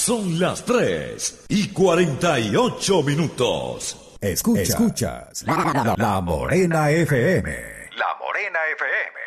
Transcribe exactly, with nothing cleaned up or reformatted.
son las tres y cuarenta y ocho minutos. Escuchas, Escuchas la, la, la Morena F M. La Morena F M.